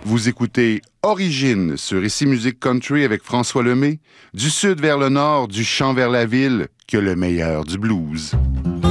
Vous écoutez Origine sur Ici Musique Country avec François Lemay. Du sud vers le nord, du chant vers la ville, que le meilleur du blues.